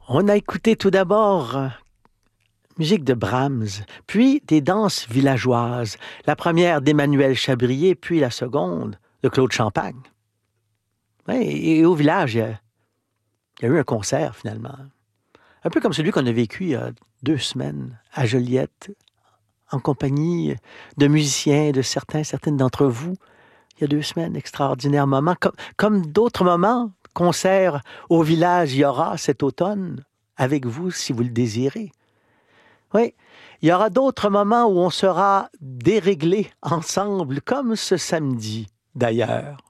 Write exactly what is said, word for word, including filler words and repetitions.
On a écouté tout d'abord euh, musique de Brahms, puis des danses villageoises. La première d'Emmanuel Chabrier, puis la seconde de Claude Champagne. Ouais, et, et au village, il y, a, il y a eu un concert finalement. Un peu comme celui qu'on a vécu il y a deux semaines à Joliette, en compagnie de musiciens, de certains, certaines d'entre vous. Il y a deux semaines, extraordinaire moment. Comme, comme d'autres moments, concerts au village, il y aura cet automne avec vous si vous le désirez. Oui, il y aura d'autres moments où on sera déréglés ensemble, comme ce samedi d'ailleurs.